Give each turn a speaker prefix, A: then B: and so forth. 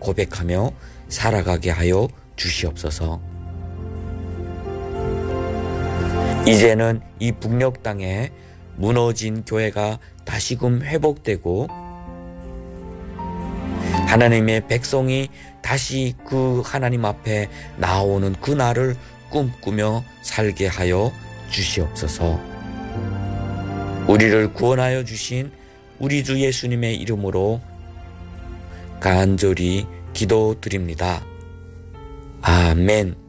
A: 고백하며 살아가게 하여 주시옵소서. 이제는 이 북녘 땅에 무너진 교회가 다시금 회복되고 하나님의 백성이 다시 그 하나님 앞에 나오는 그날을 꿈꾸며 살게 하여 주시옵소서. 우리를 구원하여 주신 우리 주 예수님의 이름으로 간절히 기도드립니다. 아멘.